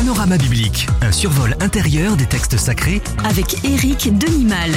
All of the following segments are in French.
Panorama biblique, un survol intérieur des textes sacrés avec Éric Denimal.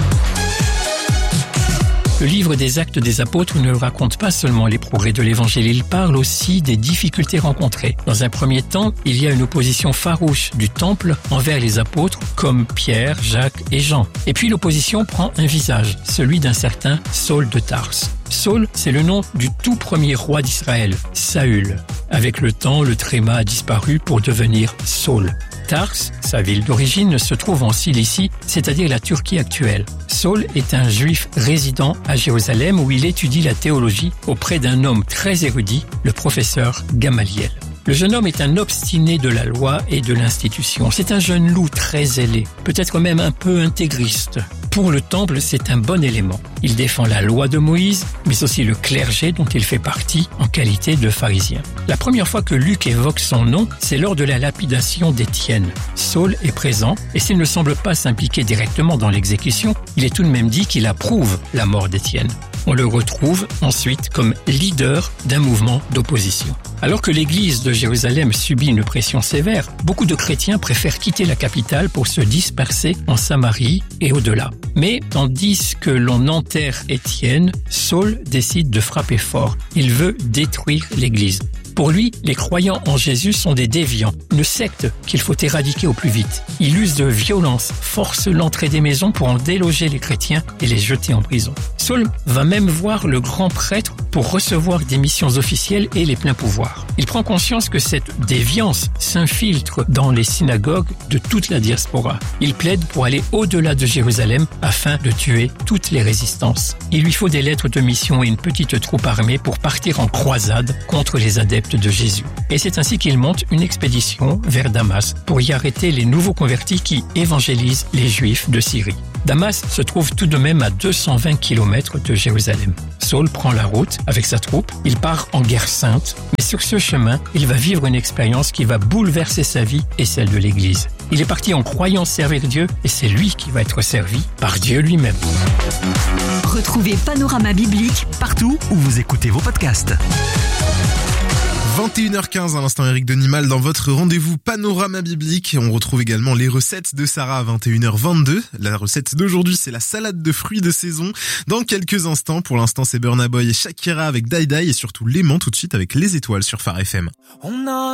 Le livre des Actes des Apôtres ne raconte pas seulement les progrès de l'Évangile, il parle aussi des difficultés rencontrées. Dans un premier temps, il y a une opposition farouche du Temple envers les apôtres comme Pierre, Jacques et Jean. Et puis l'opposition prend un visage, celui d'un certain Saul de Tarse. Saul, c'est le nom du tout premier roi d'Israël, Saül. Avec le temps, le tréma a disparu pour devenir Saul. Tarse, sa ville d'origine, se trouve en Cilicie, c'est-à-dire la Turquie actuelle. Saul est un juif résident à Jérusalem où il étudie la théologie auprès d'un homme très érudit, le professeur Gamaliel. Le jeune homme est un obstiné de la loi et de l'institution. C'est un jeune loup très zélé, peut-être même un peu intégriste. Pour le temple, c'est un bon élément. Il défend la loi de Moïse, mais aussi le clergé dont il fait partie en qualité de pharisien. La première fois que Luc évoque son nom, c'est lors de la lapidation d'Étienne. Saul est présent, et s'il ne semble pas s'impliquer directement dans l'exécution, il est tout de même dit qu'il approuve la mort d'Étienne. On le retrouve ensuite comme leader d'un mouvement d'opposition. Alors que l'église de Jérusalem subit une pression sévère, beaucoup de chrétiens préfèrent quitter la capitale pour se disperser en Samarie et au-delà. Mais tandis que l'on enterre Étienne, Saul décide de frapper fort. Il veut détruire l'église. Pour lui, les croyants en Jésus sont des déviants, une secte qu'il faut éradiquer au plus vite. Il use de violence, force l'entrée des maisons pour en déloger les chrétiens et les jeter en prison. Saul va même voir le grand prêtre pour recevoir des missions officielles et les pleins pouvoirs. Il prend conscience que cette déviance s'infiltre dans les synagogues de toute la diaspora. Il plaide pour aller au-delà de Jérusalem afin de tuer toutes les résistances. Il lui faut des lettres de mission et une petite troupe armée pour partir en croisade contre les adeptes de Jésus. Et c'est ainsi qu'il monte une expédition vers Damas pour y arrêter les nouveaux convertis qui évangélisent les Juifs de Syrie. Damas se trouve tout de même à 220 km de Jérusalem. Saul prend la route avec sa troupe, il part en guerre sainte, mais sur ce chemin, il va vivre une expérience qui va bouleverser sa vie et celle de l'Église. Il est parti en croyant servir Dieu et c'est lui qui va être servi par Dieu lui-même. Retrouvez Panorama biblique partout où vous écoutez vos podcasts. 21h15 à l'instant, Éric Denimal dans votre rendez-vous Panorama biblique. On retrouve également les recettes de Sarah à 21h22. La recette d'aujourd'hui, c'est la salade de fruits de saison. Dans quelques instants, pour l'instant, c'est Burna Boy et Shakira avec Die Die et surtout Léman tout de suite avec Les Étoiles sur Phare FM.